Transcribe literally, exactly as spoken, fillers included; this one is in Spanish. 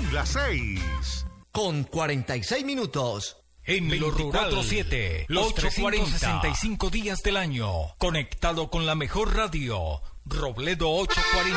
Son las seis. Con cuarenta y seis minutos. En lo rural, siete, los trescientos sesenta y cinco días del año. Conectado con la mejor radio. Robledo ochocientos cuarenta.